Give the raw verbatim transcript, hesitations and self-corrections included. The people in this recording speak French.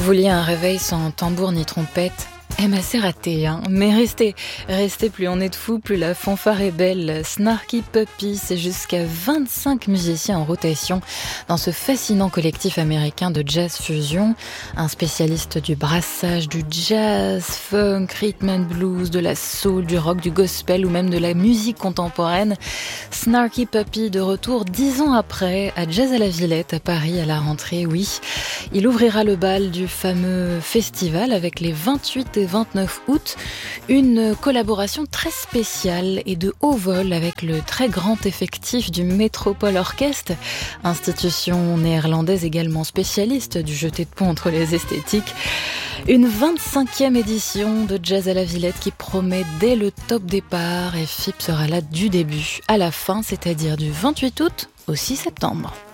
vouliez un réveil sans tambour ni trompette? Eh ben c'est raté, hein. Mais restez, restez, plus on est de fous, plus la fanfare est belle. Snarky Puppy, c'est jusqu'à vingt-cinq musiciens en rotation dans ce fascinant collectif américain de jazz fusion. Un spécialiste du brassage, du jazz, funk, rhythm and blues, de la soul, du rock, du gospel ou même de la musique contemporaine. Snarky Puppy de retour dix ans après à Jazz à la Villette à Paris à la rentrée, oui. Il ouvrira le bal du fameux festival avec les vingt-huit et vingt-neuf août, une collaboration très spéciale et de haut vol avec le très grand effectif du Metropole Orkest, institution néerlandaise également spécialiste du jeté de pont entre les esthétiques. Une vingt-cinquième édition de Jazz à la Villette qui promet dès le top départ, et F I P sera là du début à la fin, c'est-à-dire du vingt-huit août au six septembre.